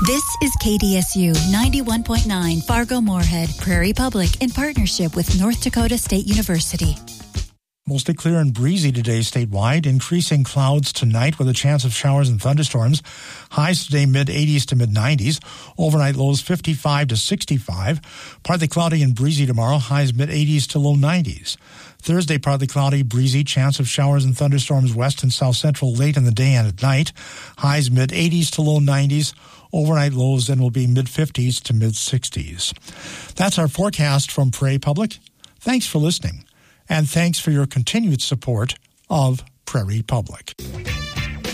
This is KDSU 91.9 Fargo-Moorhead, Prairie Public, in partnership with North Dakota State University. Mostly clear and breezy today statewide. Increasing clouds tonight with a chance of showers and thunderstorms. Highs today mid-80s to mid-90s. Overnight lows 55 to 65. Partly cloudy and breezy tomorrow. Highs mid-80s to low 90s. Thursday, partly cloudy, breezy. Chance of showers and thunderstorms west and south central late in the day and at night. Highs mid-80s to low 90s. Overnight lows then will be mid-50s to mid-60s. That's our forecast from Prairie Public. Thanks for listening. And thanks for your continued support of Prairie Public.